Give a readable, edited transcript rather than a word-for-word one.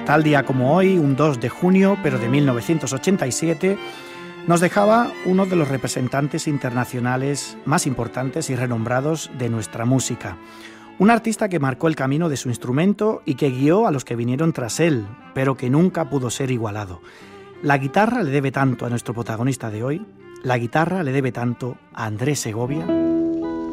Tal día como hoy, un 2 de junio, pero de 1987, nos dejaba uno de los representantes internacionales más importantes y renombrados de nuestra música. Un artista que marcó el camino de su instrumento y que guió a los que vinieron tras él, pero que nunca pudo ser igualado. La guitarra le debe tanto a nuestro protagonista de hoy, la guitarra le debe tanto a Andrés Segovia.